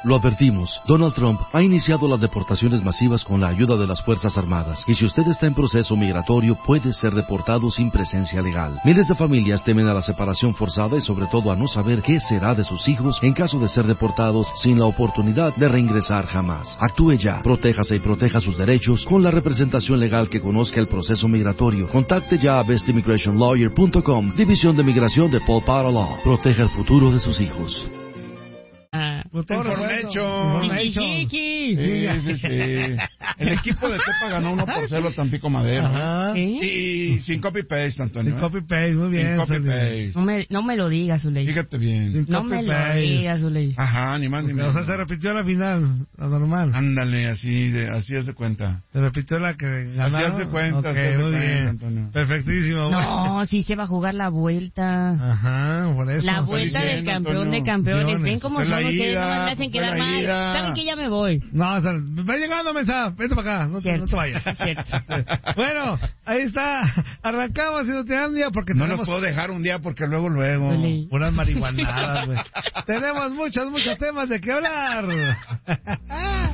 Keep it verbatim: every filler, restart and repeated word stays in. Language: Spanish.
Lo advertimos, Donald Trump ha iniciado las deportaciones masivas con la ayuda de las Fuerzas Armadas, y si usted está en proceso migratorio, puede ser deportado sin presencia legal. Miles de familias temen a la separación forzada y sobre todo a no saber qué será de sus hijos en caso de ser deportados sin la oportunidad de reingresar jamás. Actúe ya, protéjase y proteja sus derechos con la representación legal que conozca el proceso migratorio. Contacte ya a best immigration lawyer punto com, División de Migración de Paul Potter Law. Proteja el futuro de sus hijos. Information. Sí, sí, sí. El equipo de Tepa ganó uno por cero a Tampico Madero. Ajá. ¿Sí? Y sin copy-paste, Antonio. Sin copy-paste, muy bien. Sin copy-paste. No me, no me lo digas, Zuley. Fíjate bien. Sin No me lo digas, Zuley. Ajá, ni más ni menos. O sea, se repitió la final, la normal. Ándale, así de, así es de cuenta. Se repitió la que ganaron. Así es de cuenta, okay, así es de muy cuenta, bien. Antonio. Perfectísimo. No, sí se va a jugar la vuelta. Ajá, por eso. La vuelta del diciendo, campeón Antonio. de campeones. Millones. Ven cómo Fue son la ustedes, ida, no me hacen fue quedar la mal. ida. Saben que ya me voy. No, o sea, va llegando, mensa. Vete para acá. No, te, no te vayas. Cierto. Bueno, ahí está. Arrancamos y no te dan día porque No tenemos los puedo dejar un día porque luego, luego. Zuley. puras marihuanadas, güey. Tenemos muchos, muchos temas de qué hablar.